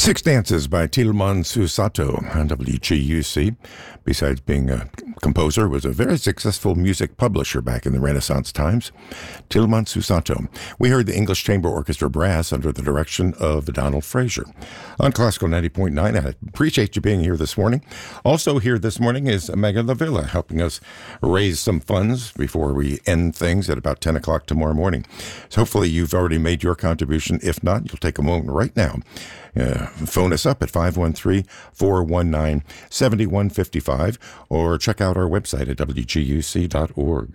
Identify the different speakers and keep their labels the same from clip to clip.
Speaker 1: Six Dances by Tilman Susato on WGUC. Besides being a composer, was a very successful music publisher back in the Renaissance times. Tilman Susato. We heard the English Chamber Orchestra Brass under the direction of Donald Fraser. On Classical 90.9, I appreciate you being here this morning. Also here this morning is Megan Lavilla, helping us raise some funds before we end things at about 10 o'clock tomorrow morning. So hopefully you've already made your contribution. If not, you'll take a moment right now. Phone us up at 513-419-7155 or check out our website at wguc.org.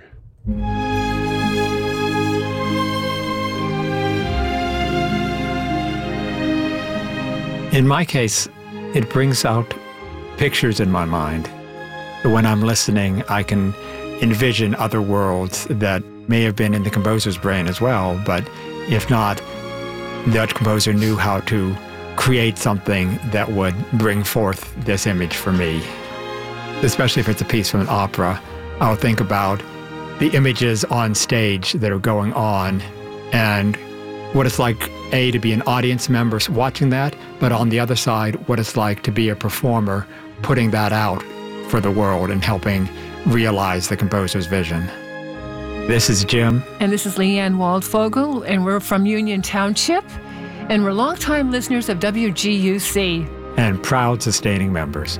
Speaker 2: In my case, it brings out pictures in my mind. When I'm listening, I can envision other worlds that may have been in the composer's brain as well, but if not, that composer knew how to create something that would bring forth this image for me. Especially if it's a piece from an opera, I'll think about the images on stage that are going on and what it's like, to be an audience member watching that, but on the other side, what it's like to be a performer putting that out for the world and helping realize the composer's vision. This is Jim.
Speaker 3: And this is Leanne Waldfogel, and we're from Union Township. And we're longtime listeners of WGUC.
Speaker 2: And proud sustaining members.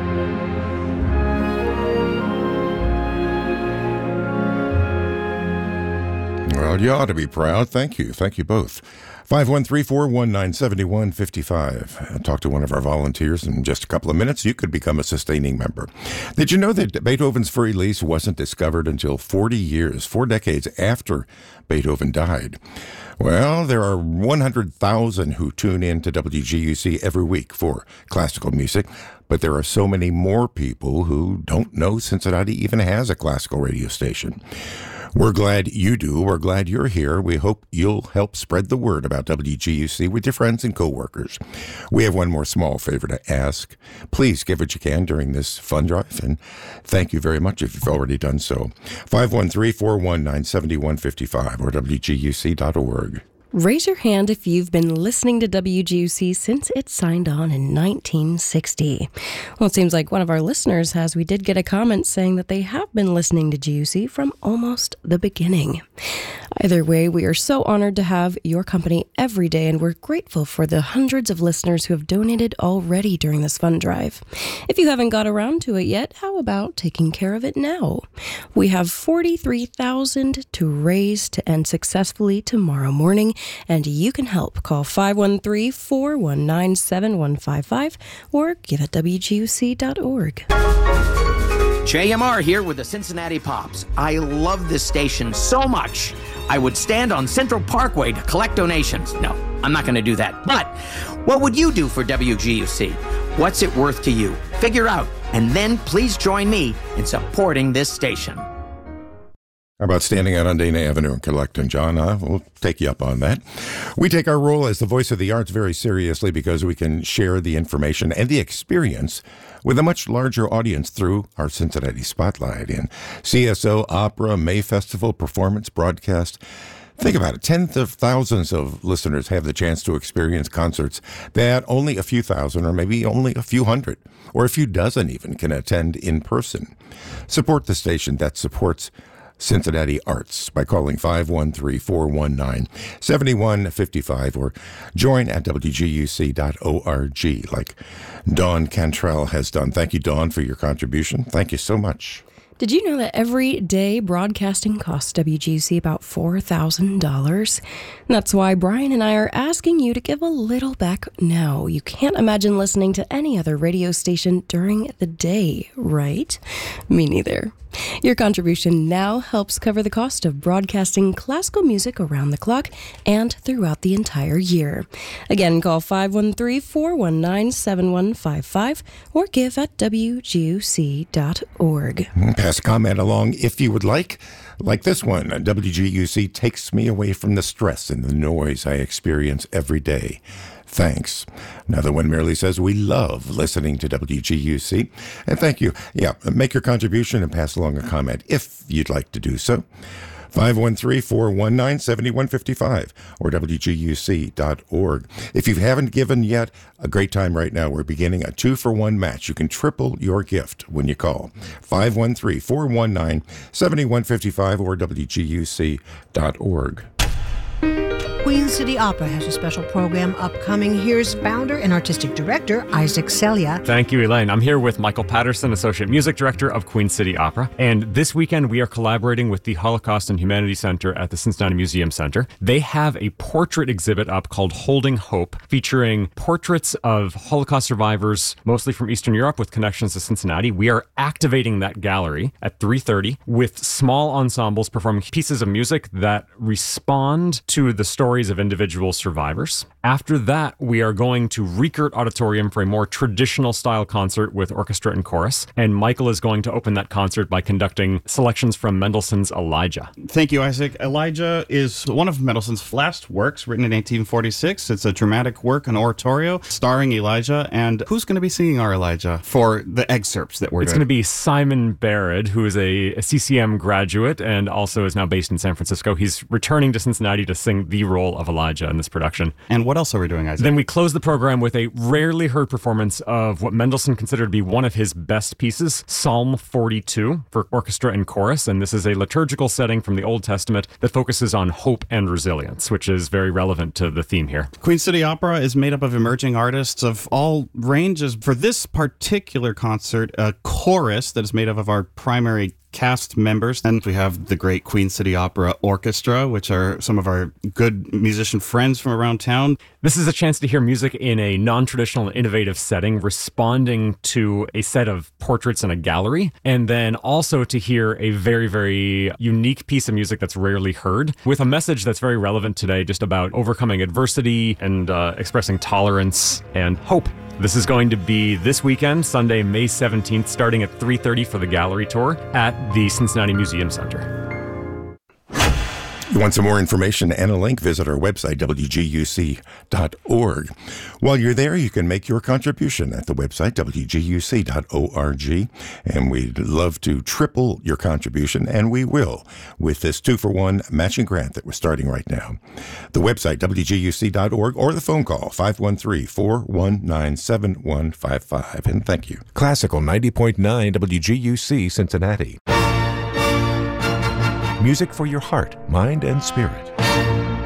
Speaker 1: Well, you ought to be proud. Thank you. Thank you both. 513-419-7155. I'll talk to one of our volunteers in just a couple of minutes. You could become a sustaining member. Did you know that Beethoven's Fur Elise wasn't discovered until 4 decades after Beethoven died? Well, there are 100,000 who tune in to WGUC every week for classical music, but there are so many more people who don't know Cincinnati even has a classical radio station. We're glad you do. We're glad you're here. We hope you'll help spread the word about WGUC with your friends and coworkers. We have one more small favor to ask. Please give what you can during this fund drive, and thank you very much if you've already done so. 513-419-7155 or WGUC.org.
Speaker 4: Raise your hand if you've been listening to WGUC since it signed on in 1960. Well, it seems like one of our listeners has. We did get a comment saying that they have been listening to GUC from almost the beginning. Either way, we are so honored to have your company every day, and we're grateful for the hundreds of listeners who have donated already during this fund drive. If you haven't got around to it yet, how about taking care of it now? We have $43,000 to raise to end successfully tomorrow morning, and you can help. Call 513-419-7155 or give at WGUC.org.
Speaker 5: JMR here with the Cincinnati Pops. I love this station so much, I would stand on Central Parkway to collect donations. No, I'm not going to do that. But what would you do for WGUC? What's it worth to you? Figure out, and then please join me in supporting this station.
Speaker 1: How about standing out on Dana Avenue and collecting, John? We'll take you up on that. We take our role as the voice of the arts very seriously because we can share the information and the experience with a much larger audience through our Cincinnati Spotlight in CSO, opera, May Festival, performance, broadcast. Think about it. Tens of thousands of listeners have the chance to experience concerts that only a few thousand or maybe only a few hundred or a few dozen even can attend in person. Support the station that supports Cincinnati Arts by calling 513-419-7155 or join at WGUC.org like Dawn Cantrell has done. Thank you, Dawn, for your contribution. Thank you so much.
Speaker 4: Did you know that every day broadcasting costs WGUC about $4,000? That's why Brian and I are asking you to give a little back now. You can't imagine listening to any other radio station during the day, right? Me neither. Your contribution now helps cover the cost of broadcasting classical music around the clock and throughout the entire year. Again, call 513-419-7155 or give at WGUC.org.
Speaker 1: Pass a comment along if you would like this one. WGUC takes me away from the stress and the noise I experience every day. Thanks. Another one merely says, we love listening to WGUC. And thank you. Yeah, make your contribution and pass along a comment if you'd like to do so. 513-419-7155 or WGUC.org. If you haven't given yet, a great time right now. We're beginning a 2-for-1 match. You can triple your gift when you call 513-419-7155 or WGUC.org.
Speaker 6: Queen City Opera has a special program upcoming. Here's founder and artistic director Isaac Celia.
Speaker 7: Thank you, Elaine. I'm here with Michael Patterson, Associate Music Director of Queen City Opera. And this weekend, we are collaborating with the Holocaust and Humanities Center at the Cincinnati Museum Center. They have a portrait exhibit up called Holding Hope, featuring portraits of Holocaust survivors, mostly from Eastern Europe, with connections to Cincinnati. We are activating that gallery at 3:30 with small ensembles performing pieces of music that respond to the stories of individual survivors. After that, we are going to Riekert Auditorium for a more traditional style concert with orchestra and chorus. And Michael is going to open that concert by conducting selections from Mendelssohn's Elijah.
Speaker 8: Thank you, Isaac. Elijah is one of Mendelssohn's last works, written in 1846. It's a dramatic work, an oratorio, starring Elijah. And who's going to be singing our Elijah for the excerpts that we're
Speaker 7: It's going to be Simon Barrett, who is a CCM graduate and also is now based in San Francisco. He's returning to Cincinnati to sing the role of Elijah in this production.
Speaker 8: And what else are we doing, Isaac?
Speaker 7: Then we close the program with a rarely heard performance of what Mendelssohn considered to be one of his best pieces, Psalm 42, for orchestra and chorus. And this is a liturgical setting from the Old Testament that focuses on hope and resilience, which is very relevant to the theme here.
Speaker 8: Queen City Opera is made up of emerging artists of all ranges. For this particular concert, a chorus that is made up of our primary cast members. And we have the great Queen City Opera Orchestra, which are some of our good musician friends from around town.
Speaker 7: This is a chance to hear music in a non-traditional and innovative setting, responding to a set of portraits in a gallery, and then also to hear a very, very unique piece of music that's rarely heard, with a message that's very relevant today, just about overcoming adversity and expressing tolerance and hope. This is going to be this weekend, Sunday, May 17th, starting at 3:30 for the gallery tour at the Cincinnati Museum Center.
Speaker 1: You want some more information and a link, visit our website, WGUC.org. While you're there, you can make your contribution at the website, WGUC.org. And we'd love to triple your contribution, and we will, with this 2-for-1 matching grant that we're starting right now. The website, WGUC.org, or the phone call, 513-419-7155. And thank you.
Speaker 9: Classical 90.9 WGUC Cincinnati. Music for your heart, mind, and spirit.